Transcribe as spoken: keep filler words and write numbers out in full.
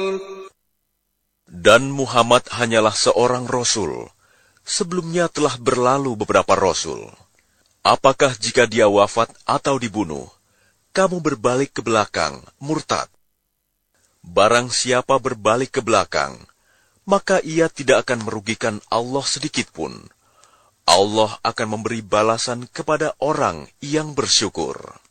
Dan Muhammad hanyalah seorang Rasul. Sebelumnya telah berlalu beberapa Rasul. Apakah jika dia wafat atau dibunuh, kamu berbalik ke belakang, murtad? Barang siapa berbalik ke belakang, maka ia tidak akan merugikan Allah sedikitpun. Allah akan memberi balasan kepada orang yang bersyukur.